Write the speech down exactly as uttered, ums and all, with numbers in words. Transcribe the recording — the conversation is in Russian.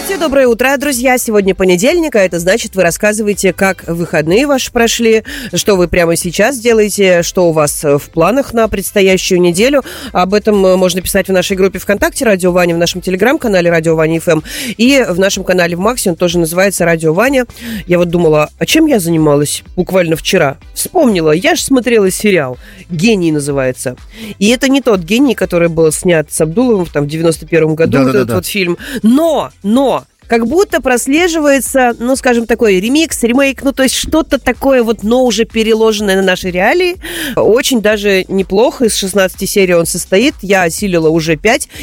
Здравствуйте, доброе утро, друзья. Сегодня понедельник, а это значит, вы рассказываете, как выходные ваши прошли, что вы прямо сейчас делаете, что у вас в планах на предстоящую неделю. Об этом можно писать в нашей группе ВКонтакте «Радио Ваня», в нашем телеграм-канале «Радио Ваня эф эм» и в нашем канале в Максе, он тоже называется «Радио Ваня». Я вот думала, а чем я занималась буквально вчера? Вспомнила, я же смотрела сериал «Гений» называется. И это не тот «Гений», который был снят с Абдуловым там, в девяносто первом году, да, вот да, этот да. вот фильм. Но, но, как будто прослеживается, ну, скажем, такой ремикс, ремейк, ну, то есть что-то такое вот, но уже переложенное на наши реалии. Очень даже неплохо, из шестнадцати серий он состоит, я осилила уже пять,